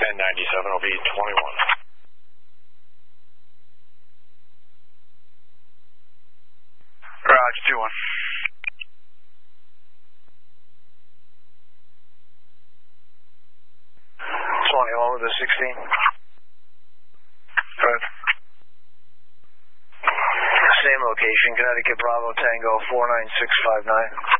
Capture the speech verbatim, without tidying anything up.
ten ninety-seven will be twenty-one. Roger, two one. twenty-one with a sixteen. Good. Same location, Connecticut Bravo Tango four nine six five nine.